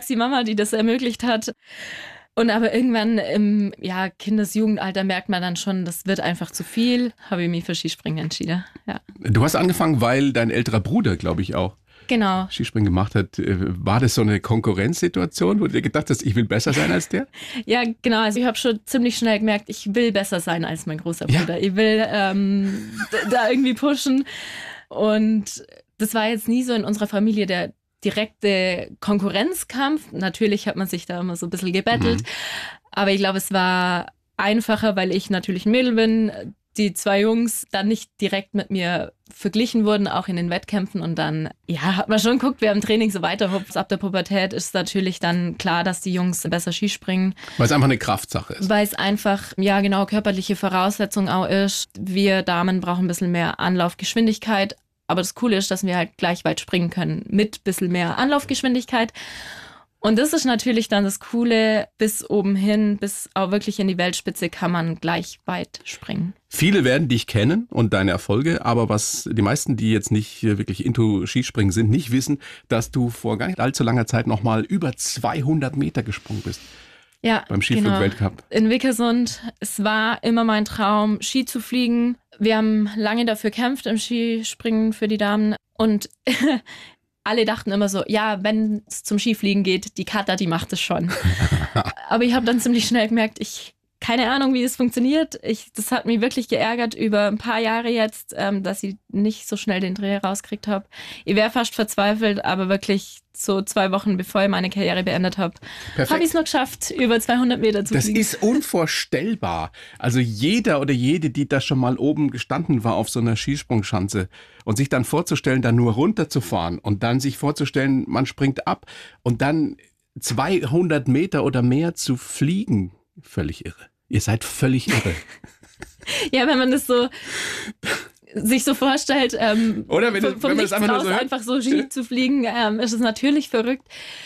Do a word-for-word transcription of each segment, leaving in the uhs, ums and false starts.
die Mama, die das ermöglicht hat. Und aber irgendwann im ja, Kindes-Jugendalter merkt man dann schon, das wird einfach zu viel, habe ich mich für Skispringen entschieden. Ja. Du hast angefangen, weil dein älterer Bruder, glaube ich, auch genau. Skispringen gemacht hat. War das so eine Konkurrenzsituation, wo du dir gedacht hast, ich will besser sein als der? Ja, genau. Also ich habe schon ziemlich schnell gemerkt, ich will besser sein als mein großer Bruder. Ja. Ich will ähm, da irgendwie pushen. Und das war jetzt nie so in unserer Familie der direkte Konkurrenzkampf. Natürlich hat man sich da immer so ein bisschen gebettelt. Mhm. Aber ich glaube, es war einfacher, weil ich natürlich ein Mädel bin. Die zwei Jungs dann nicht direkt mit mir verglichen wurden, auch in den Wettkämpfen. Und dann, ja, hat man schon geguckt, wer im Training so weiterhupft. Ab der Pubertät ist natürlich dann klar, dass die Jungs besser Skispringen. Weil es einfach eine Kraftsache ist. Weil es einfach, ja genau, körperliche Voraussetzung auch ist. Wir Damen brauchen ein bisschen mehr Anlaufgeschwindigkeit. Aber das Coole ist, dass wir halt gleich weit springen können mit ein bisschen mehr Anlaufgeschwindigkeit. Und das ist natürlich dann das Coole, bis oben hin, bis auch wirklich in die Weltspitze kann man gleich weit springen. Viele werden dich kennen und deine Erfolge, aber was die meisten, die jetzt nicht wirklich into Skispringen sind, nicht wissen, dass du vor gar nicht allzu langer Zeit nochmal über zweihundert Meter gesprungen bist. Ja, beim Skiflug-Weltcup. Genau. In Vickersund. Es war immer mein Traum, Ski zu fliegen. Wir haben lange dafür gekämpft im Skispringen für die Damen und alle dachten immer so, ja, wenn es zum Skifliegen geht, die Katha, die macht es schon. Aber ich habe dann ziemlich schnell gemerkt, ich keine Ahnung, wie es funktioniert. Ich, das hat mich wirklich geärgert über ein paar Jahre jetzt, ähm, dass ich nicht so schnell den Dreh rausgekriegt habe. Ich wäre fast verzweifelt, aber wirklich so zwei Wochen bevor ich meine Karriere beendet habe, habe ich es noch geschafft, über zweihundert Meter zu das fliegen. Das ist unvorstellbar. Also jeder oder jede, die da schon mal oben gestanden war auf so einer Skisprungschanze und sich dann vorzustellen, da nur runterzufahren und dann sich vorzustellen, man springt ab und dann zweihundert Meter oder mehr zu fliegen, völlig irre. Ihr seid völlig irre. Ja, wenn man das so sich so vorstellt, ähm, Oder wenn, vom, das, vom wenn man Nichts das einfach raus nur so einfach so Ski zu fliegen, ähm, ist es natürlich verrückt.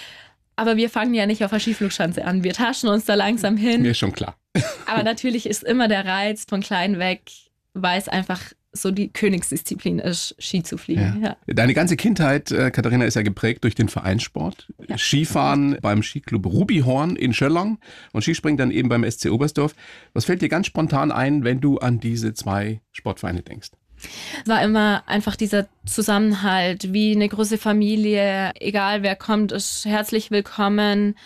Aber wir fangen ja nicht auf der Skiflugschanze an. Wir taschen uns da langsam hin. Mir ist schon klar. Aber natürlich ist immer der Reiz von klein weg, weil es einfach so die Königsdisziplin ist, Ski zu fliegen. Ja. Ja. Deine ganze Kindheit, äh, Katharina, ist ja geprägt durch den Vereinssport. Ja. Skifahren beim Skiclub Rubihorn in Schöllern und Skispringen dann eben beim S C Oberstdorf. Was fällt dir ganz spontan ein, wenn du an diese zwei Sportvereine denkst? Es war immer einfach dieser Zusammenhalt, wie eine große Familie. Egal wer kommt, ist herzlich willkommen.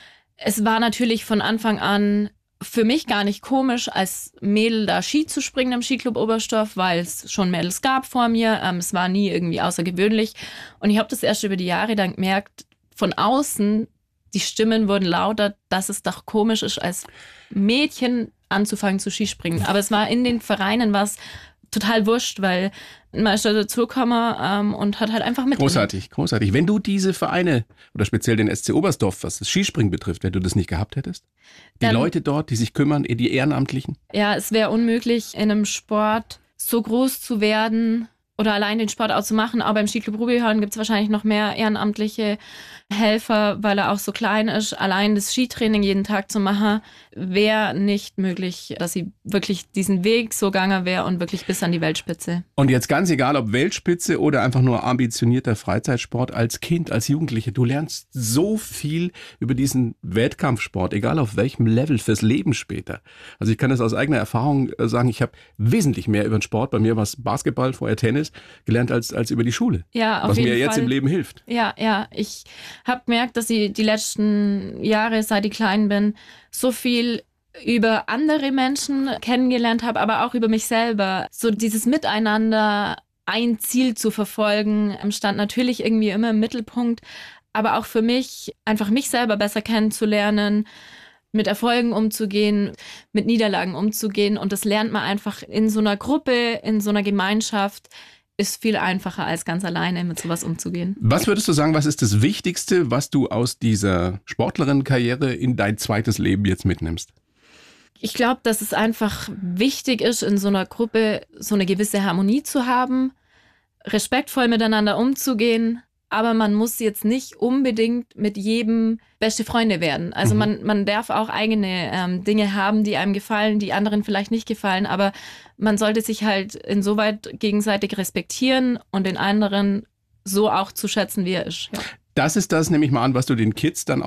Es war natürlich von Anfang an für mich gar nicht komisch, als Mädel da Ski zu springen im Skiclub Oberstdorf, weil es schon Mädels gab vor mir. Ähm, es war nie irgendwie außergewöhnlich. Und ich habe das erst über die Jahre dann gemerkt, von außen, die Stimmen wurden lauter, dass es doch komisch ist, als Mädchen anzufangen zu Skispringen. Aber es war in den Vereinen was total wurscht, weil man ist da dazugekommen ähm, und hat halt einfach mit. Großartig, großartig. Wenn du diese Vereine oder speziell den S C Oberstdorf, was das Skispringen betrifft, wenn du das nicht gehabt hättest, die Dann, Leute dort, die sich kümmern, die Ehrenamtlichen? Ja, es wäre unmöglich, in einem Sport so groß zu werden oder allein den Sport auch zu machen. Aber beim Skiclub Rubihorn gibt es wahrscheinlich noch mehr ehrenamtliche Helfer, weil er auch so klein ist. Allein das Skitraining jeden Tag zu machen, wäre nicht möglich, dass sie wirklich diesen Weg so gegangen wäre und wirklich bis an die Weltspitze. Und jetzt ganz egal, ob Weltspitze oder einfach nur ambitionierter Freizeitsport, als Kind, als Jugendliche, du lernst so viel über diesen Wettkampfsport, egal auf welchem Level, fürs Leben später. Also ich kann das aus eigener Erfahrung sagen, ich habe wesentlich mehr über den Sport, bei mir war es Basketball, vorher Tennis, gelernt als, als über die Schule. Ja, auf was jeden mir jetzt Fall. im Leben hilft. Ja, ja, ich habe gemerkt, dass ich die letzten Jahre, seit ich klein bin, so viel über andere Menschen kennengelernt habe, aber auch über mich selber. So dieses Miteinander, ein Ziel zu verfolgen, stand natürlich irgendwie immer im Mittelpunkt, aber auch für mich, einfach mich selber besser kennenzulernen, mit Erfolgen umzugehen, mit Niederlagen umzugehen. Und das lernt man einfach in so einer Gruppe, in so einer Gemeinschaft. Ist viel einfacher, als ganz alleine mit sowas umzugehen. Was würdest du sagen, was ist das Wichtigste, was du aus dieser Sportlerinnenkarriere in dein zweites Leben jetzt mitnimmst? Ich glaube, dass es einfach wichtig ist, in so einer Gruppe so eine gewisse Harmonie zu haben, respektvoll miteinander umzugehen, aber man muss jetzt nicht unbedingt mit jedem beste Freunde werden. Also mhm. man, man darf auch eigene ähm, Dinge haben, die einem gefallen, die anderen vielleicht nicht gefallen, aber man sollte sich halt insoweit gegenseitig respektieren und den anderen so auch zu schätzen, wie er ist. Ja. Das ist das, nehme ich mal an, was du den Kids dann